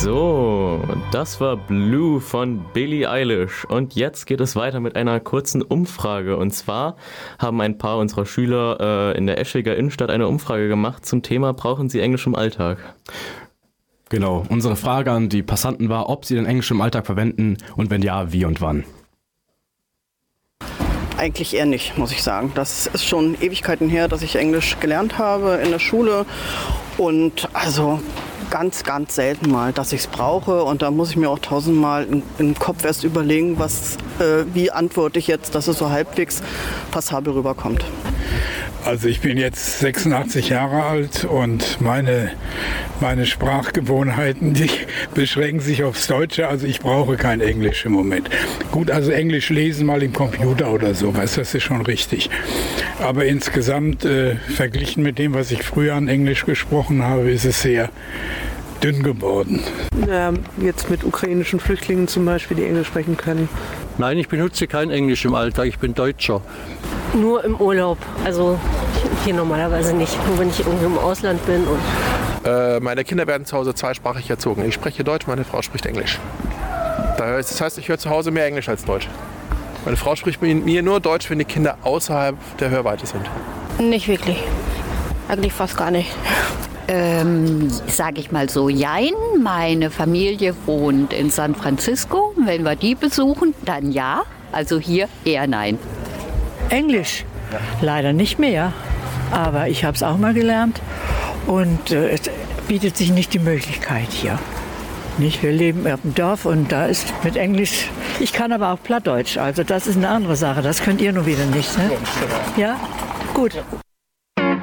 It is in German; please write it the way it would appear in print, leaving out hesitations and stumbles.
So, das war Blue von Billie Eilish. Und jetzt geht es weiter mit einer kurzen Umfrage. Und zwar haben ein paar unserer Schüler in der Eschweiger Innenstadt eine Umfrage gemacht zum Thema: Brauchen Sie Englisch im Alltag? Genau, unsere Frage an die Passanten war, ob sie denn Englisch im Alltag verwenden und wenn ja, wie und wann. Eigentlich eher nicht, muss ich sagen. Das ist schon Ewigkeiten her, dass ich Englisch gelernt habe in der Schule. Und also ganz, ganz selten mal, dass ich es brauche. Und da muss ich mir auch tausendmal im Kopf erst überlegen, wie antworte ich jetzt, dass es so halbwegs passabel rüberkommt. Also ich bin jetzt 86 Jahre alt und meine Sprachgewohnheiten, die beschränken sich aufs Deutsche. Also ich brauche kein Englisch im Moment. Gut, also Englisch lesen mal im Computer oder sowas, das ist schon richtig. Aber insgesamt, verglichen mit dem, was ich früher an Englisch gesprochen habe, ist es sehr dünn geworden. Ja, jetzt mit ukrainischen Flüchtlingen zum Beispiel, die Englisch sprechen können. Nein, ich benutze kein Englisch im Alltag, ich bin Deutscher. Nur im Urlaub, also hier normalerweise nicht, nur wenn ich irgendwo im Ausland bin. Meine Kinder werden zu Hause zweisprachig erzogen. Ich spreche Deutsch, meine Frau spricht Englisch. Das heißt, ich höre zu Hause mehr Englisch als Deutsch. Meine Frau spricht mit mir nur Deutsch, wenn die Kinder außerhalb der Hörweite sind. Nicht wirklich, eigentlich fast gar nicht. Sag ich mal so, jein. Meine Familie wohnt in San Francisco. Wenn wir die besuchen, dann ja. Also hier eher nein. Englisch? Ja. Leider nicht mehr. Aber ich habe es auch mal gelernt. Und es bietet sich nicht die Möglichkeit hier. Nicht? Wir leben auf dem Dorf und da ist mit Englisch. Ich kann aber auch Plattdeutsch. Also das ist eine andere Sache. Das könnt ihr nur wieder nicht. Ne? Ja? Gut.